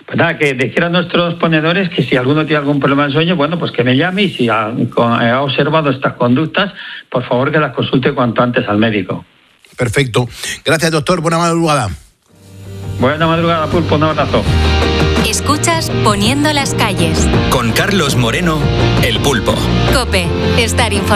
Pues nada, que dijera a nuestros ponedores que si alguno tiene algún problema de sueño, bueno, pues que me llame, y si ha observado estas conductas, por favor que las consulte cuanto antes al médico. Perfecto. Gracias, doctor. Buena madrugada. Buena madrugada, Pulpo. Un abrazo. Escuchas Poniendo las calles. Con Carlos Moreno, El Pulpo. COPE. Estar informado.